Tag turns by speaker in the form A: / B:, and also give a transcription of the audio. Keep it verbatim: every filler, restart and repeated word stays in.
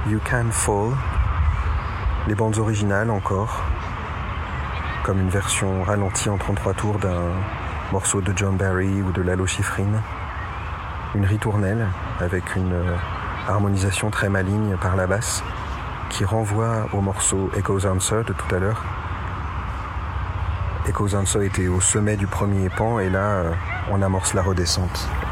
A: You Can Fall, les bandes originales encore, comme une version ralentie en trente-trois tours d'un morceau de John Barry ou de Lalo Schifrin, une ritournelle avec une harmonisation très maligne par la basse qui renvoie au morceau Echoes Answer de tout à l'heure. Echoes Answer était au sommet du premier pan et là on amorce la redescente.